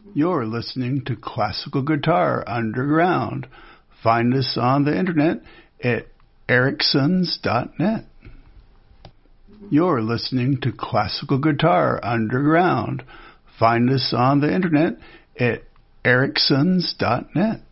You're listening to Classical Guitar Underground. Find us on the internet at ericsons.net. You're listening to Classical Guitar Underground. Find us on the internet at ericsons.net.